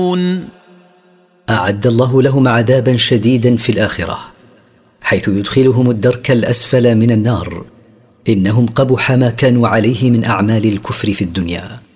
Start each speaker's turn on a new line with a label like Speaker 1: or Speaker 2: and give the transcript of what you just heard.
Speaker 1: أعد الله لهم عذابا شديدا في الآخرة، حيث يدخلهم الدرك الأسفل من النار، إنهم قبح ما كانوا عليه من أعمال الكفر في الدنيا.